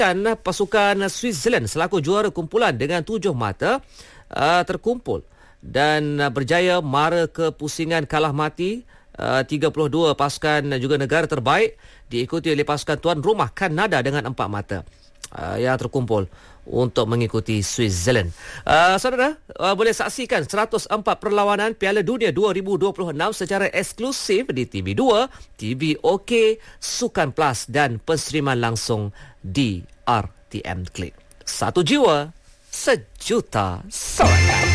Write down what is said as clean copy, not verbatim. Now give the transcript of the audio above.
Dan pasukan Switzerland selaku juara kumpulan dengan 7 mata terkumpul dan berjaya mara kepusingan kalah mati 32 pasukan juga negara terbaik, diikuti oleh pasukan tuan rumah Kanada dengan 4 mata yang terkumpul untuk mengikuti Switzerland. Saudara boleh saksikan 104 perlawanan Piala Dunia 2026 secara eksklusif di TV2, TV OK, Sukan Plus dan penstreaman langsung di RTM Klik. Satu jiwa, sejuta sorangan.